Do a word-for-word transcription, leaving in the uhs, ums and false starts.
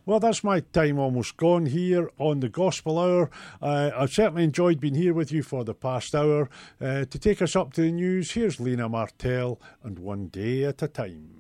Well, that's my time almost gone here on the Gospel Hour. Uh, I've certainly enjoyed being here with you for the past hour. Uh, to take us up to the news, here's Lena Martell and One Day at a Time.